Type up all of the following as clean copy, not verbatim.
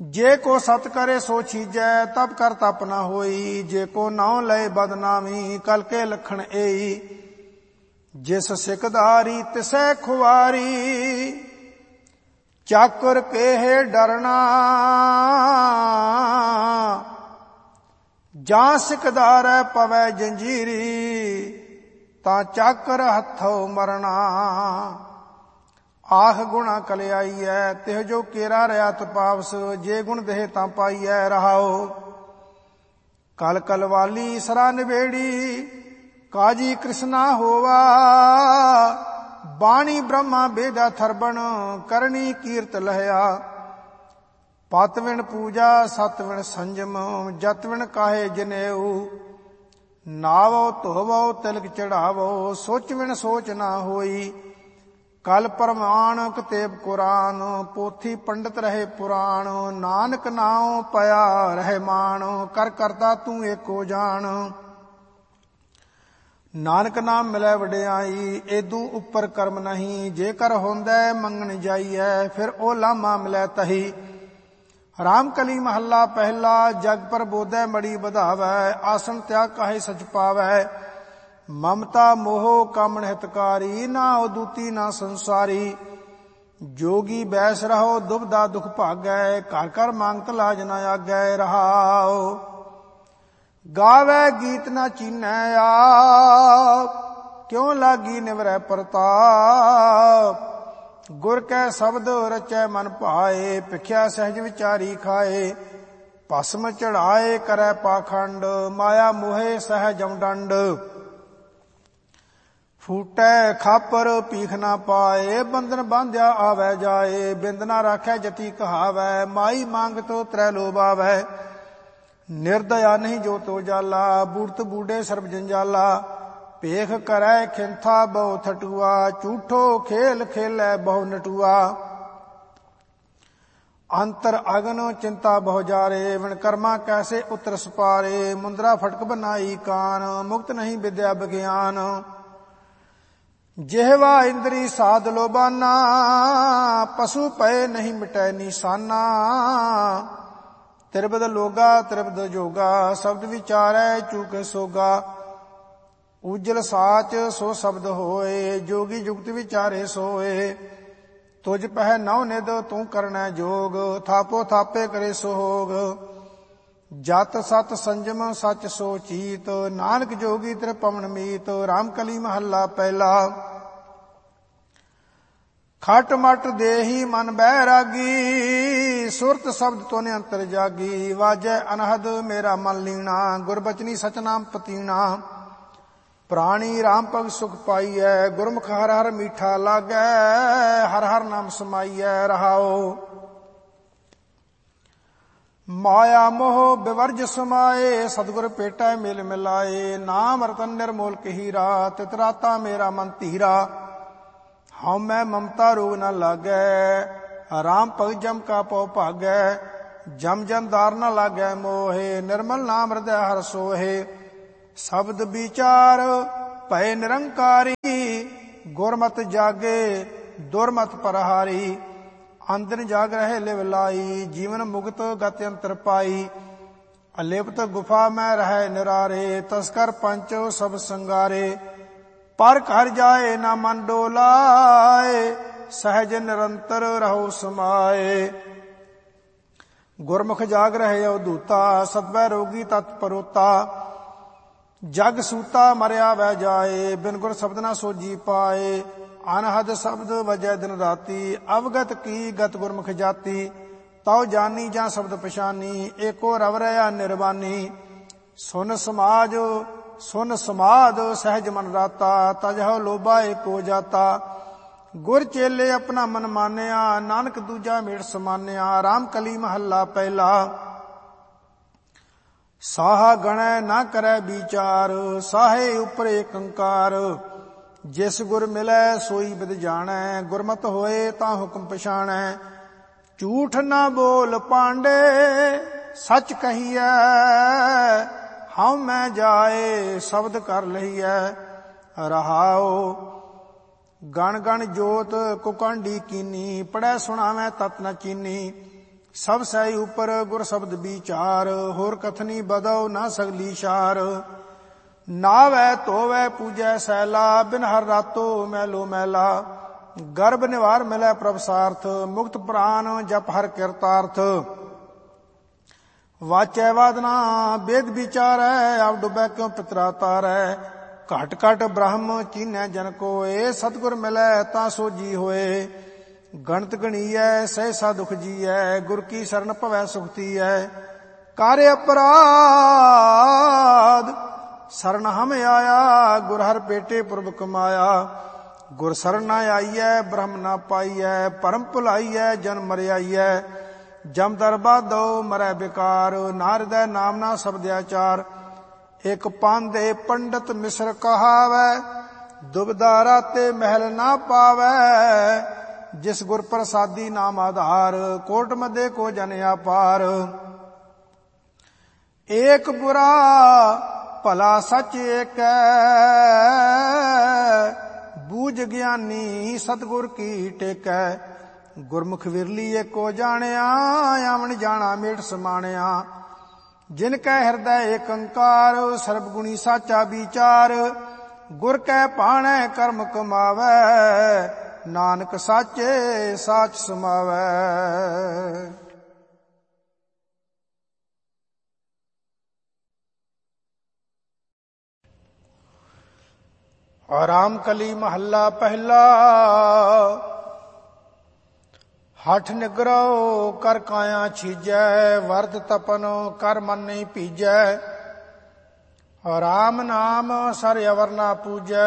जे को सत करे सो छीजै तब कर तप न होई। जे को नाउ लय बदनामी कल के लखण एई। जिस सिकदारी तिसै खुआरी चाकर केहे डरना। जा सिकदार पवै जंजीरी तां चाकर हथों मरना। आख गुणा कलियाईऐ तिह जो केरा रहा तपावस। जे गुण देह तां पाईऐ रहाओ। कल कलवाली सरा निबेड़ी काजी कृष्णा होवा। बाणी ब्रह्मा बेदा थरबण करनी कीर्त लहया। पतविण पूजा सतविण संजम जतविण काहे जनेऊ। नावो धोवो तिलक चढ़ावो सोचविण सोच ना होई। कल प्रमाण कतेब कुरान पोथी पंडित रहे पुराण। नानक नाउ पया रहे मान कर करता तू एको जान। नानक नाम मिलै वडियाई एदू उपर कर्म नहीं। जेकर होंदै मंगण जाइए फिर ओ लामा मिलै तही। राम कली महला पहला जग पर बोधै मड़ी बधावै। आसन त्याग काहे सच पावै। ममता मोह कामण हितकारी ना उदूती ना संसारी। जोगी बैस रहो दुबदा दुख भागै घर कर मांगत लाज न आगै रहाओ। गावै गीत न चीनै आप क्यों लागी निवरै प्रताप। गुर कै शब्द रचै मन भाए भिख्या सहज विचारी खाए। भस्म चढ़ाए करै पाखंड माया मोहे सहजम दंड। फूटै खापर पीख ना पाए बंधन बांध्या आवै जाए। बिंद ना राखै जति कहावै माई मांग तो त्रै लोभ आवै। निर्दया नहीं जो तो जाला बूढ़त बूढ़े सर्ब जंजाला। पेख करै खिंथा बहु थटुआ झूठो खेल खेलै बहु नटुआ। अंतर अगन चिंता बहु जारे विण कर्मा कैसे उतर सपारे। मुंदरा फटक बनाई कान मुक्त नहीं विद्या विज्ञान। ਜਿਹਵਾ ਇੰਦਰੀ ਸਾਧ ਲੋਬਾਨਾ ਪਸ਼ੂ ਪਏ ਨਹੀਂ ਮਿਟੈ ਨਿਸ਼ਾਨਾ। ਤਿਰਬਦ ਲੋਗਾ ਤਿਰਬਦ ਜੋਗਾ ਸ਼ਬਦ ਵਿਚਾਰੈ ਚੂਕੇ ਸੋਗਾ। ਉਜਲ ਸਾਚ ਸੋ ਸ਼ਬਦ ਹੋਏ ਜੋਗੀ ਜੁਗਤ ਵਿਚਾਰੇ ਸੋਏ। ਤੁਝ ਪਹਿ ਨਉ ਨਿਦ ਤੂੰ ਕਰਨੈ ਜੋਗ ਥਾਪੋ ਥਾਪੇ ਕਰੇ ਸੋਗ। ਜਤ ਸਤ ਸੰਜਮ ਸਚ ਸੋ ਚੀਤ ਨਾਨਕ ਜੋਗੀ ਤ੍ਰਿ ਪਵਨ ਮੀਤ। ਰਾਮ ਕਲੀ ਮਹੱਲਾ ਪਹਿਲਾ। ਖਟ ਮਟ ਦੇਹੀ ਮਨ ਬੈਰਾਗੀ ਸੁਰਤ ਸ਼ਬਦ ਤੋਨੇ ਅੰਤਰ ਜਾਗੀ। ਵਾਜੈ ਅਨਹਦ ਮੇਰਾ ਮਨ ਲੀਣਾ ਗੁਰਬਚਨੀ ਸਚਨਾਮ ਪਤੀਣਾ। ਪ੍ਰਾਣੀ ਰਾਮ ਭਗ ਸੁਖ ਪਾਈਐ ਗੁਰਮੁਖ ਹਰ ਹਰ ਮੀਠਾ ਲਾਗੈ। ਹਰ ਹਰ ਨਾਮ ਸਮਾਈਐ ਰਹਾਓ। ਮਾਇਆ ਮੋਹ ਬਿਵਰਜ ਸਮਾਏ ਸਤਿਗੁਰ ਭੇਟੈ ਮਿਲ ਮਿਲਾਏ। ਨਾਮ ਰਤਨ ਨਿਰਮੋਲ ਹੀਰਾ ਤਿਤਰਾਤਾ ਮੇਰਾ ਮਨ ਧੀਰਾ। ਹਉ ਮੈਂ ਮਮਤਾ ਰੋਗ ਨ ਲਾਗੈ ਰਾਮ ਭਗ ਜਮ ਕਾ ਪਉ ਭਾਗੈ। ਜਮ ਜਨ ਦਾਰ ਨ ਲਾਗੈ ਮੋਹੇ ਨਿਰਮਲ ਨਾਮ ਹਿਰਦੈ ਹਰਿ ਸੋਹੇ। ਸ਼ਬਦ ਵਿਚਾਰ ਭਏ ਨਿਰੰਕਾਰੀ ਗੁਰਮਤਿ ਜਾਗੇ ਦੁਰਮਤਿ ਪਰਹਾਰੀ। ਅੰਦਨ ਜਾਗ ਰਹੇ ਲਿਵ ਲਾਈ ਜੀਵਨ ਮੁਕਤ ਗਤਿ ਅੰਤਰ ਪਾਈ। ਅਲਿਪਤ ਗੁਫਾ ਮੈਂ ਰਹਿ ਨਿਰਾਰੇ ਤਸਕਰ ਪੰਚ ਸਭ ਸੰਗਾਰੇ। ਪਰ ਘਰ ਜਾਏ ਨਾ ਮਨ ਡੋਲਾਏ ਸਹਿਜ ਨਿਰੰਤਰ ਰਹੋ ਸਮਾਏ। ਗੁਰਮੁਖ ਜਾਗ ਰਹੇ ਅਵਧੂਤਾ ਸਤਵੈ ਰੋਗੀ ਤਤ ਪਰੋਤਾ। ਜਗ ਸੂਤਾ ਮਰਿਆ ਵੈ ਜਾਏ ਬਿਨ ਗੁਰ ਸ਼ਬਦ ਨਾ ਸੋਜੀ ਪਾਏ। ਅਨਹਦ ਸ਼ਬਦ ਵਜੈ ਦਿਨ ਰਾਤੀ ਅਵਗਤ ਕੀ ਗਤ ਗੁਰਮੁਖ ਜਾਤੀ। ਤਉ ਜਾਨੀ ਜਾਂ ਸ਼ਬਦ ਪਛਾਨੀ ਏਕੋ ਰਵ ਰਹਾ ਨਿਰਵਾਨੀ। ਸੁਨ ਸਮਾਦ ਸਹਿਜ ਮਨ ਰਾਤਾ ਤਜਹੁ ਲੋਭਾ ਏਕੋ ਜਾਤਾ। ਗੁਰ ਚੇਲੇ ਆਪਣਾ ਮਨ ਮਾਨਿਆ ਨਾਨਕ ਦੂਜਾ ਮੇੜ ਸਮਾਨਿਆ। ਰਾਮ ਕਲੀ ਮਹੱਲਾ ਪਹਿਲਾ। ਸਾਹਾ ਗਣੈ ਨਾ ਕਰੈ ਵਿਚਾਰ ਸਾਹੇ ਉਪਰ ਏਕੰਕਾਰ। ਜਿਸ ਗੁਰ ਮਿਲੈ ਸੋਈ ਬਿਦ ਜਾਣੈ ਗੁਰਮਤਿ ਹੋਏ ਤਾਂ ਹੁਕਮ ਪਛਾਣੈ। ਝੂਠ ਨਾ ਬੋਲ ਪਾਂਡੇ ਸੱਚ ਕਹੀਐ ਹਉ ਮੈਂ ਜਾਏ ਸ਼ਬਦ ਕਰ ਲਈਐ ਰਹਾਉ। ਗਣ ਗਣ ਜੋਤ ਕੁਕੰਡੀ ਕੀਨੀ ਪੜੈ ਸੁਣਾਵੈ ਤਤ ਨ ਚੀਨੀ। ਸਭ ਸਹਿ ਉਪਰ ਗੁਰ ਸ਼ਬਦ ਵਿਚਾਰ, ਹੋਰ ਕਥਨੀ ਬਦਉ ਨਾ ਸਗਲੀ ਸ਼ਾਰ। ਨਾਵੈ ਧੋਵੈ ਪੂਜੈ ਸੈਲਾ, ਬਿਨ ਹਰ ਰਾਤੋ ਮੈਲੋ ਮੈਲਾ। ਗਰਭ ਨਿਵਾਰ ਮਿਲੈ ਪ੍ਰਭ ਸਾਰਥ, ਮੁਕਤ ਪ੍ਰਾਨ ਜਪ ਹਰ ਕਿਰਤਾਰਥ। ਵਾਚੈ ਵਾਦਨਾ ਵੇਦ ਵਿਚਾਰੈ, ਆਪ ਡੁਬੈ ਕਿਉ ਪਿਤਰਾ ਤਾਰੈ। ਘਟ ਘਟ ਬ੍ਰਹਮ ਚੀਨੈ ਜਨ ਕੋਏ, ਸਤਿਗੁਰ ਮਿਲੈ ਤਾਂ ਸੋਜੀ ਹੋਏ। ਗਣਤ ਗਣੀਐ ਸਹਿਸਾ ਦੁਖ ਜੀਐ, ਗੁਰ ਕੀ ਸਰਣ ਭਵੈ ਸੁਖਤੀਐ। ਕਾਰੇ ਅਪਰਾਧ ਸਰਣ ਹਮ ਆਇਆ, ਗੁਰ ਹਰ ਭੇਟੇ ਪੁਰਬ ਕਮਾਇਆ। ਗੁਰ ਸਰਣ ਨਾ ਆਈਐ, ਬ੍ਰਹਮ ਨਾ ਪਾਈਐ, ਭਰਮ ਭੁਲਾਈਐ ਜਨ ਮਰਿਆਈਐ। ਜਮ ਦਰਬਾਦੋ ਮਰੈ ਬਿਕਾਰ, ਨਾ ਹਿਰਦੈ ਨਾਮ ਨਾ ਸ਼ਬਦਿਆਚਾਰ। ਇਕ ਪਾਂਦੇ ਪੰਡਤ ਮਿਸਰ ਕਹਾਵੈ, ਦੁਬਿਧਾ ਰਾਤੇ ਮਹਿਲ ਨਾ ਪਾਵੈ। ਜਿਸ ਗੁਰ ਪ੍ਰਸਾਦੀ ਨਾਮ ਆਧਾਰ, ਕੋਟ ਮਧੇ ਕੋ ਜਨ ਆਪਾਰ। ਏਕ ਬੁਰਾ ਭਲਾ ਸਚ ਏਕੈ, ਬੂਝ ਗਿਆਨੀ ਸਤਿਗੁਰ ਕੀ ਟੇਕੈ। ਗੁਰਮੁਖ ਵਿਰਲੀ ਏਕੋ ਜਾਣਿਆ, ਆਵਣ ਜਾਣਾ ਮੇਟ ਸਮਾਣਿਆ। ਜਿਨ ਕੈ ਹਿਰਦੈ ਏਕ ਓੰਕਾਰ, ਸਰਬ ਗੁਣੀ ਸਾਚਾ ਵਿਚਾਰ। ਗੁਰ ਕੈ ਭਾਣੈ ਕਰਮ ਕਮਾਵੈ, ਨਾਨਕ ਸਾਚੇ ਸਾਚ ਸਮਾਵੈ। ਰਾਮ ਕਲੀ ਮਹੱਲਾ ਪਹਿਲਾ। ਹਠ ਨਿਗਰੋ ਕਰ ਕਾਇਆ ਛੀਜੈ, ਵਰਤ ਤਪਨ ਕਰ ਮਨ ਨਹੀਂ ਭੀਜੈ। ਰਾਮ ਨਾਮ ਸਰ ਅਵਰ ਨਾ ਪੂਜੈ,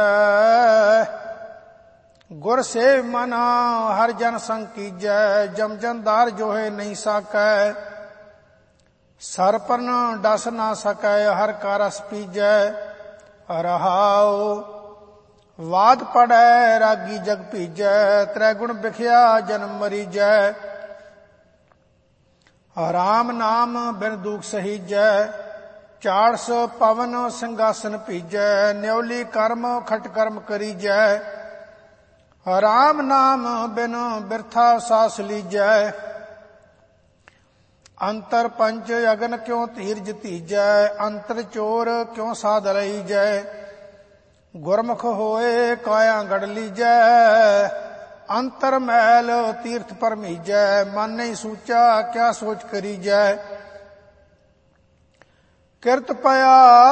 ਗੁਰ ਸੇਵ ਮਨ ਹਰ ਜਨ ਸੰਗ ਕੀਜੈ। ਜਮ ਜਨਦਾਰ ਜੋਹੇ ਨਹੀਂ ਸਾਕੈ, ਸਰ ਪਰਨ ਡਸ ਨਾ ਸਕੈ, ਹਰ ਕਾ ਰਸ ਪੀਜੈ। ਰਹਾਉ ਵਾਦ ਪੜੈ ਰਾਗੀ ਜਗ ਭੀਜੈ, ਤ੍ਰੈ ਗੁਣ ਬਿਖਿਆ ਜਨਮ ਮਰੀਜੈ। ਰਾਮ ਨਾਮ ਬਿਨ ਦੁਖ ਸਹੀਜੈ, 400 ਪਵਨ ਸਿੰਘਾਸਨ ਭੀਜੈ। ਨਿਉਲੀ ਕਰਮ ਖਟ ਕਰਮ ਕਰੀਜੈ, ਰਾਮ ਨਾਮ ਬਿਨ ਬਿਰਥਾ ਸਾਸ ਲੀਜੈ। ਅੰਤਰ ਪੰਚ ਅਗਨ ਕਿਉ ਧੀਰਜ ਧੀਜੈ, ਅੰਤਰ ਚੋਰ ਕਿਉ ਸਾਧ ਰਹੀਜੈ। ਗੁਰਮੁਖ ਹੋਏ ਕਾਇਆ ਗੜ ਲੀਜੈ, ਅੰਤਰ ਮੈਲ ਤੀਰਥ ਪਰਮੀਜੈ। ਮਨ ਨਹੀਂ ਸੂਚਾ ਕਿਆ ਸੋਚ ਕਰੀਜੈ। ਕਿਰਤ ਪਿਆ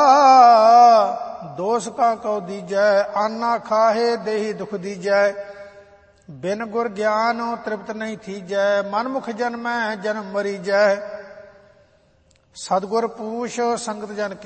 ਦੋਸ ਕਾ ਕਉ ਦੀਜੈ, ਆਨਾ ਖਾਹੇ ਦੇਹੀ ਦੁਖ ਦੀਜੈ। ਬਿਨ ਗੁਰ ਗਿਆਨ ਤ੍ਰਿਪਤ ਨਹੀਂ ਥੀਜੈ, ਮਨ ਮੁਖ ਜਨਮੈ ਜਨਮ ਮਰੀਜੈ। ਸਤਿਗੁਰ ਪੂਛ ਸੰਗਤ ਜਨ